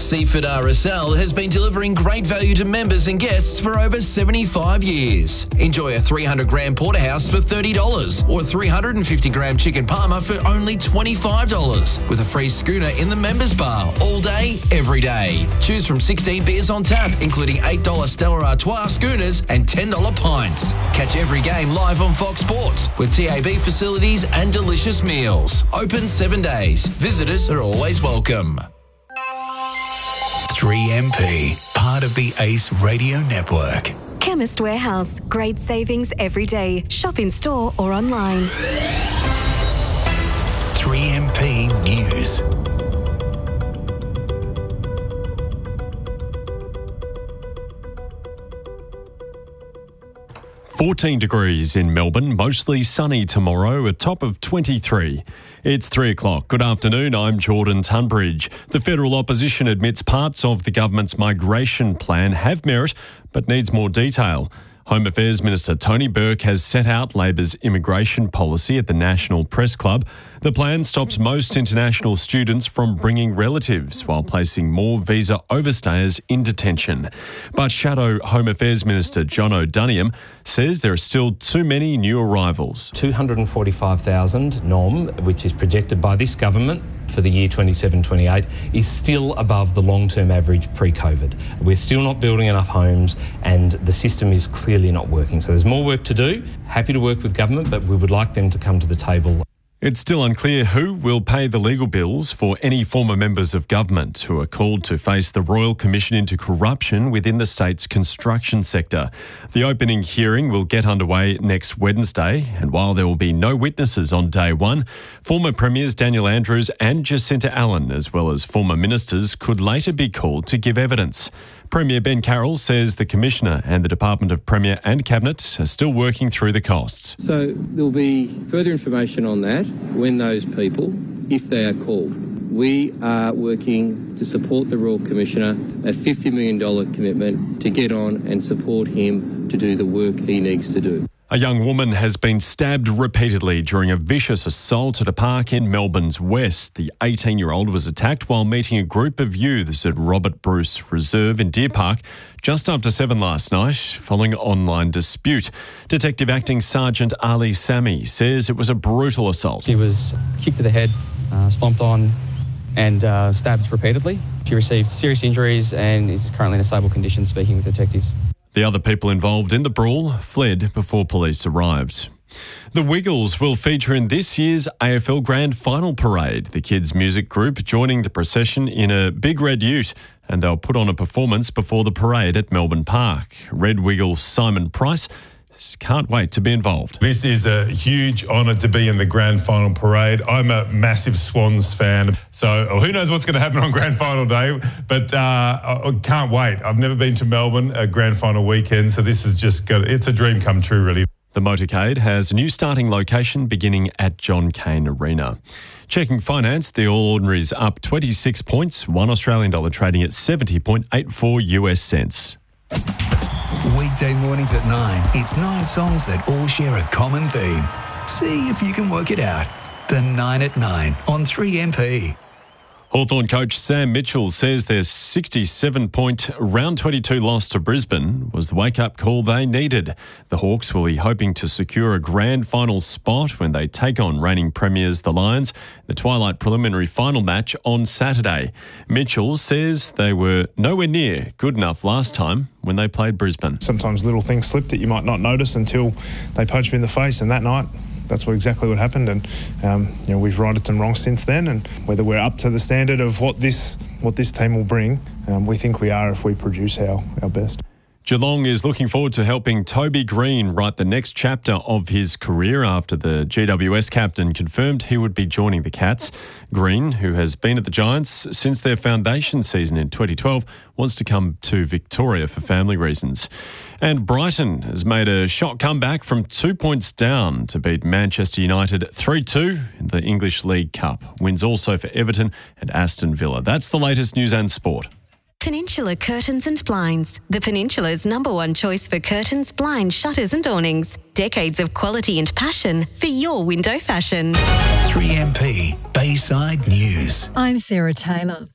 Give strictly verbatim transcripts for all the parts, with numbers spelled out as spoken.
Seaford R S L has been delivering great value to members and guests for over seventy-five years. Enjoy a three hundred gram porterhouse for thirty dollars or a three hundred fifty gram chicken parma for only twenty-five dollars with a free schooner in the members bar all day, every day. Choose from sixteen beers on tap, including eight dollars Stella Artois schooners and ten dollars pints. Catch every game live on Fox Sports with T A B facilities and delicious meals. Open seven days. Visitors are always welcome. three M P, part of the Ace Radio Network. Chemist Warehouse. Great savings every day. Shop in store or online. three M P News. fourteen degrees in Melbourne, mostly sunny tomorrow, a top of twenty-three. It's three o'clock. Good afternoon, I'm Jordan Tunbridge. The federal opposition admits parts of the government's migration plan have merit, but needs more detail. Home Affairs Minister Tony Burke has set out Labor's immigration policy at the National Press Club. The plan stops most international students from bringing relatives while placing more visa overstayers in detention. But Shadow Home Affairs Minister John O'Doniam says there are still too many new arrivals. two hundred forty-five thousand N O M, which is projected by this government for the year twenty-seven twenty-eight, is still above the long-term average pre-COVID. We're still not building enough homes and the system is clearly not working. So there's more work to do. Happy to work with government, but we would like them to come to the table. It's still unclear who will pay the legal bills for any former members of government who are called to face the Royal Commission into corruption within the state's construction sector. The opening hearing will get underway next Wednesday, and while there will be no witnesses on day one, former Premiers Daniel Andrews and Jacinta Allen, as well as former ministers, could later be called to give evidence. Premier Ben Carroll says the Commissioner and the Department of Premier and Cabinet are still working through the costs. So there'll be further information on that when those people, if they are called. We are working to support the Royal Commissioner, a fifty million dollars commitment to get on and support him to do the work he needs to do. A young woman has been stabbed repeatedly during a vicious assault at a park in Melbourne's west. The eighteen-year-old was attacked while meeting a group of youths at Robert Bruce Reserve in Deer Park just after seven last night, following an online dispute. Detective Acting Sergeant Ali Sami says it was a brutal assault. She was kicked to the head, uh, stomped on and uh, stabbed repeatedly. She received serious injuries and is currently in a stable condition, speaking with detectives. The other people involved in the brawl fled before police arrived. The Wiggles will feature in this year's A F L Grand Final Parade, the kids' music group joining the procession in a big red ute, and they'll put on a performance before the parade at Melbourne Park. Red Wiggles Simon Price can't wait to be involved. This is a huge honour to be in the Grand Final Parade. I'm a massive Swans fan, so who knows what's going to happen on Grand Final Day, but uh, I can't wait. I've never been to Melbourne, a Grand Final weekend, so this is just good. It's a dream come true, really. The motorcade has a new starting location beginning at John Cain Arena. Checking finance, the All Ordinaries up twenty-six points, one Australian dollar trading at seventy point eight four US cents. Weekday mornings at nine, it's nine songs that all share a common theme. See if you can work it out. The nine at nine on three M P. Hawthorn coach Sam Mitchell says their sixty-seven point round twenty-two loss to Brisbane was the wake-up call they needed. The Hawks will be hoping to secure a grand final spot when they take on reigning premiers the Lions, the Twilight preliminary final match on Saturday. Mitchell says they were nowhere near good enough last time when they played Brisbane. Sometimes little things slip that you might not notice until they punch you in the face, and that night that's what exactly what happened, and um, you know, we've righted some wrong since then, and whether we're up to the standard of what this what this team will bring, um, we think we are if we produce our, our best. Geelong is looking forward to helping Toby Green write the next chapter of his career after the G W S captain confirmed he would be joining the Cats. Green, who has been at the Giants since their foundation season in twenty twelve, wants to come to Victoria for family reasons. And Brighton has made a shot comeback from two points down to beat Manchester United three two in the English League Cup. Wins also for Everton and Aston Villa. That's the latest news and sport. Peninsula Curtains and Blinds. The Peninsula's number one choice for curtains, blinds, shutters and awnings. Decades of quality and passion for your window fashion. three M P Bayside News. I'm Sarah Taylor.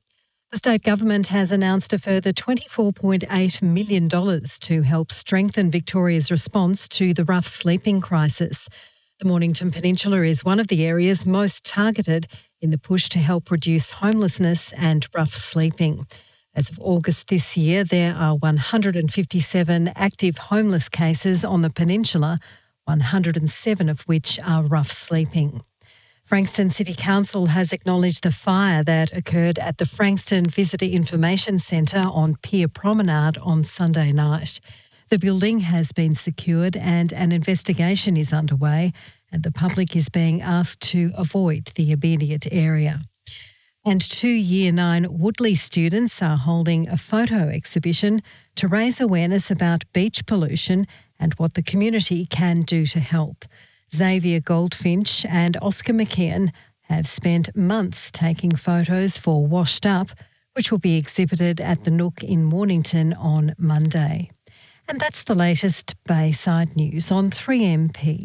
The state government has announced a further twenty-four point eight million dollars to help strengthen Victoria's response to the rough sleeping crisis. The Mornington Peninsula is one of the areas most targeted in the push to help reduce homelessness and rough sleeping. As of August this year, there are one hundred fifty-seven active homeless cases on the peninsula, one hundred seven of which are rough sleeping. Frankston City Council has acknowledged the fire that occurred at the Frankston Visitor Information Centre on Pier Promenade on Sunday night. The building has been secured and an investigation is underway, and the public is being asked to avoid the immediate area. And two Year nine Woodley students are holding a photo exhibition to raise awareness about beach pollution and what the community can do to help. Xavier Goldfinch and Oscar McKeon have spent months taking photos for Washed Up, which will be exhibited at the Nook in Mornington on Monday. And that's the latest Bayside news on three M P.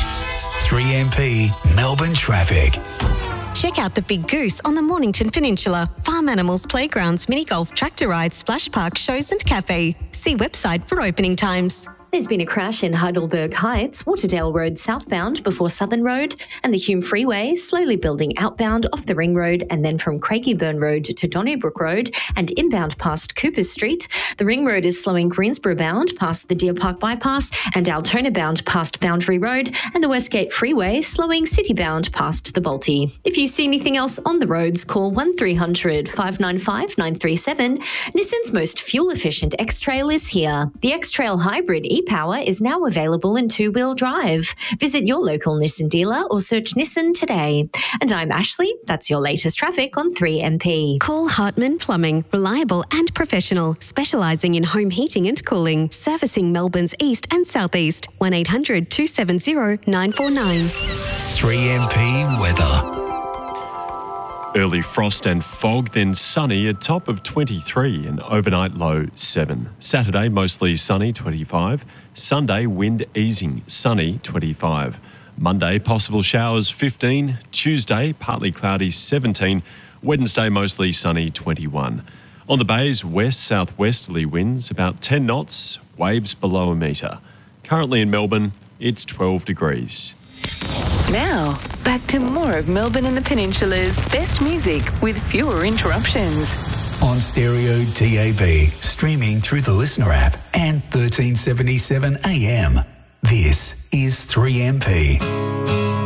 three M P Melbourne traffic. Check out the Big Goose on the Mornington Peninsula. Farm animals, playgrounds, mini golf, tractor rides, splash park, shows and cafe. See website for opening times. There's been a crash in Heidelberg Heights, Waterdale Road southbound before Southern Road, and the Hume Freeway slowly building outbound off the Ring Road and then from Craigieburn Road to Donnybrook Road and inbound past Cooper Street. The Ring Road is slowing Greensboro bound past the Deer Park Bypass and Altona bound past Boundary Road, and the Westgate Freeway slowing city bound past the Balti. If you see anything else on the roads, call one three hundred, five nine five, nine three seven. Nissan's most fuel-efficient X-Trail is here. The X-Trail Hybrid E-Power is now available in two-wheel drive. Visit your local Nissan dealer or search Nissan today. And I'm Ashley. That's your latest traffic on three M P. Call Hartman Plumbing, reliable and professional, specialising in home heating and cooling, servicing Melbourne's east and southeast. one eight hundred, two seven zero, nine four nine. three M P weather. Early frost and fog, then sunny, a top of twenty-three and overnight low seven. Saturday, mostly sunny, twenty-five. Sunday, wind easing, sunny, twenty-five. Monday, possible showers, fifteen. Tuesday, partly cloudy, seventeen. Wednesday, mostly sunny, twenty-one. On the bays, west-southwesterly winds, about ten knots, waves below a metre. Currently in Melbourne, it's twelve degrees. Now, back to more of Melbourne and the Peninsula's best music with fewer interruptions. On stereo D A B, streaming through the Listener app and thirteen seventy-seven A M. This is three M P.